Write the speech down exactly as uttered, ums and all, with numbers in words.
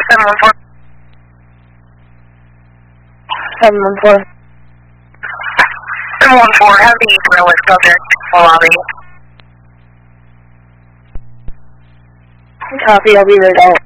seven one four. seven one four. seven one four, have the railway subject lobby. Copy, I'll be there now.